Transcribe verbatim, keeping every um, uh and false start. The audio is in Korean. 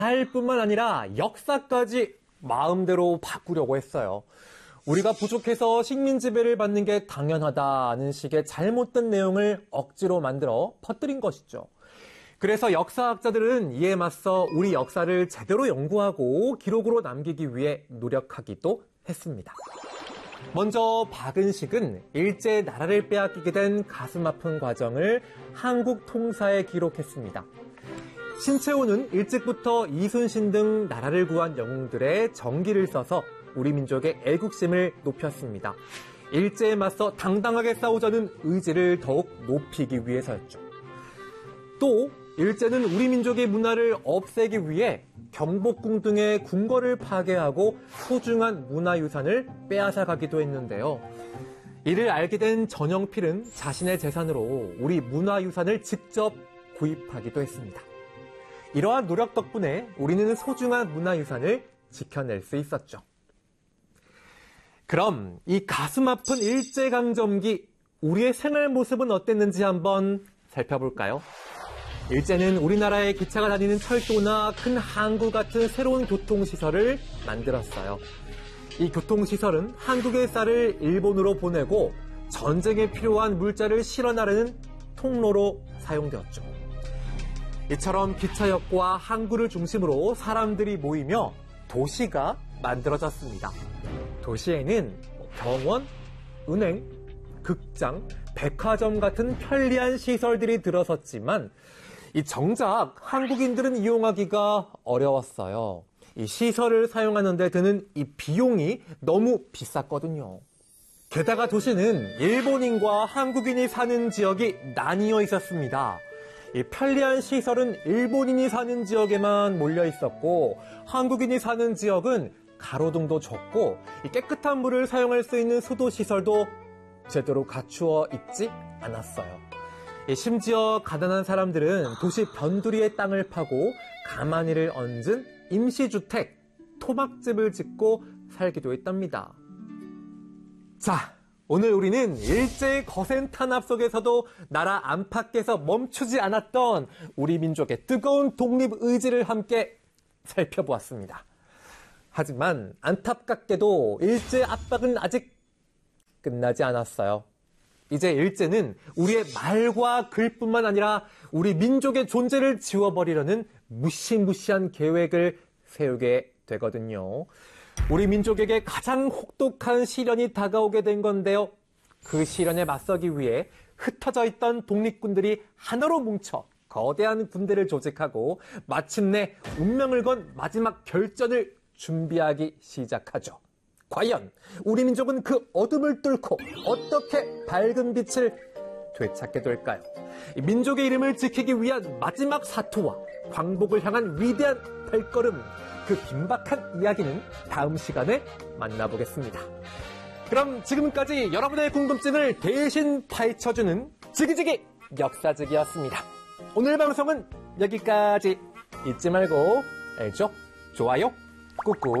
삶뿐만 아니라 역사까지 마음대로 바꾸려고 했어요. 우리가 부족해서 식민지배를 받는 게 당연하다는 식의 잘못된 내용을 억지로 만들어 퍼뜨린 것이죠. 그래서 역사학자들은 이에 맞서 우리 역사를 제대로 연구하고 기록으로 남기기 위해 노력하기도 했습니다. 먼저 박은식은 일제의 나라를 빼앗기게 된 가슴 아픈 과정을 한국 통사에 기록했습니다. 신채호는 일찍부터 이순신 등 나라를 구한 영웅들의 정기를 써서 우리 민족의 애국심을 높였습니다. 일제에 맞서 당당하게 싸우자는 의지를 더욱 높이기 위해서였죠. 또 일제는 우리 민족의 문화를 없애기 위해 경복궁 등의 궁궐을 파괴하고 소중한 문화유산을 빼앗아가기도 했는데요. 이를 알게 된 전영필은 자신의 재산으로 우리 문화유산을 직접 구입하기도 했습니다. 이러한 노력 덕분에 우리는 소중한 문화유산을 지켜낼 수 있었죠. 그럼 이 가슴 아픈 일제강점기 우리의 생활 모습은 어땠는지 한번 살펴볼까요? 일제는 우리나라의 기차가 다니는 철도나 큰 항구 같은 새로운 교통시설을 만들었어요. 이 교통시설은 한국의 쌀을 일본으로 보내고 전쟁에 필요한 물자를 실어 나르는 통로로 사용되었죠. 이처럼 기차역과 항구를 중심으로 사람들이 모이며 도시가 만들어졌습니다. 도시에는 병원, 은행, 극장, 백화점 같은 편리한 시설들이 들어섰지만 이 정작 한국인들은 이용하기가 어려웠어요. 이 시설을 사용하는 데 드는 이 비용이 너무 비쌌거든요. 게다가 도시는 일본인과 한국인이 사는 지역이 나뉘어 있었습니다. 이 편리한 시설은 일본인이 사는 지역에만 몰려 있었고 한국인이 사는 지역은 가로등도 좁고 이 깨끗한 물을 사용할 수 있는 수도 시설도 제대로 갖추어 있지 않았어요. 심지어 가난한 사람들은 도시 변두리의 땅을 파고 가마니를 얹은 임시주택, 토막집을 짓고 살기도 했답니다. 자, 오늘 우리는 일제의 거센 탄압 속에서도 나라 안팎에서 멈추지 않았던 우리 민족의 뜨거운 독립 의지를 함께 살펴보았습니다. 하지만 안타깝게도 일제 압박은 아직 끝나지 않았어요. 이제 일제는 우리의 말과 글뿐만 아니라 우리 민족의 존재를 지워버리려는 무시무시한 계획을 세우게 되거든요. 우리 민족에게 가장 혹독한 시련이 다가오게 된 건데요. 그 시련에 맞서기 위해 흩어져 있던 독립군들이 하나로 뭉쳐 거대한 군대를 조직하고 마침내 운명을 건 마지막 결전을 준비하기 시작하죠. 과연 우리 민족은 그 어둠을 뚫고 어떻게 밝은 빛을 되찾게 될까요? 민족의 이름을 지키기 위한 마지막 사투와 광복을 향한 위대한 발걸음, 그 긴박한 이야기는 다음 시간에 만나보겠습니다. 그럼 지금까지 여러분의 궁금증을 대신 파헤쳐주는 지기지기 역사지기였습니다. 오늘 방송은 여기까지. 잊지 말고 알죠? 좋아요 꾹꾹